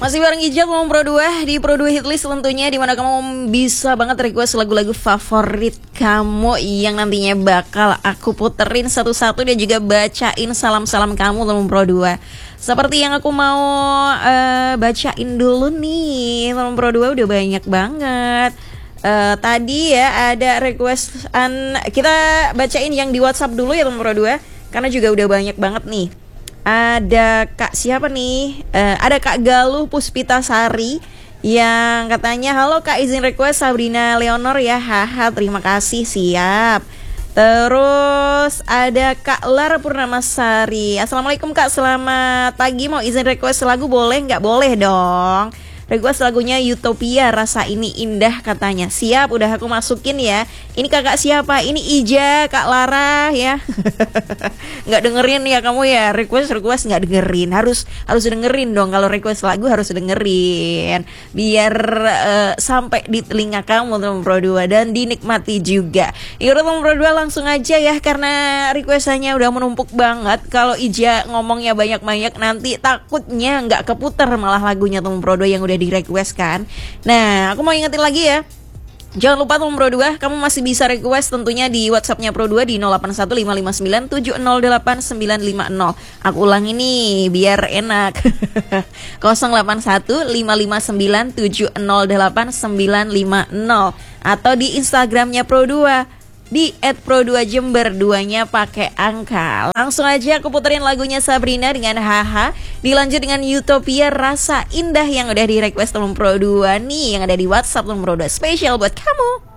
Masih bareng Ijal ngomong Pro 2 di Pro 2 Hitlist tentunya, dimana kamu bisa banget request lagu-lagu favorit kamu yang nantinya bakal aku puterin satu-satu dan juga bacain salam-salam kamu teman Pro 2. Seperti yang aku mau bacain dulu nih teman Pro 2, udah banyak banget. Tadi ya ada requestan, kita bacain yang di WhatsApp dulu ya teman Pro 2, karena juga udah banyak banget nih. Ada Kak siapa nih? Ada Kak Galuh Puspitasari yang katanya, halo Kak, izin request Sabrina Leonor ya. Haha, terima kasih, siap. Terus ada Kak Lara Purnamasari. Assalamualaikum Kak, selamat pagi, mau izin request lagu boleh nggak? Boleh dong. Request lagunya Utopia, Rasa Ini Indah katanya. Siap, udah aku masukin ya. Ini kakak siapa? Ini Ija, Kak Lara ya. Nggak dengerin ya kamu ya, request nggak dengerin. Harus dengerin dong, kalau request lagu harus dengerin. Biar sampai di telinga kamu teman Pro 2 dan dinikmati juga. Ya udah teman Pro 2, langsung aja ya, karena requestannya udah menumpuk banget. Kalau Ija ngomongnya banyak-banyak nanti takutnya nggak keputer malah lagunya teman Pro 2 yang udah di request kan. Nah, aku mau ingetin lagi ya, jangan lupa teman Pro 2, kamu masih bisa request tentunya di WhatsAppnya Pro 2 di 081559708950. Aku ulang ini biar enak. 081559708950 atau di Instagramnya Pro 2 di @pro2jember, duanya pakai angka. Langsung aja aku puterin lagunya Sabrina dengan Haha, dilanjut dengan Utopia, Rasa Indah yang udah di request teman Pro 2 nih, yang ada di WhatsApp teman Pro 2, spesial buat kamu.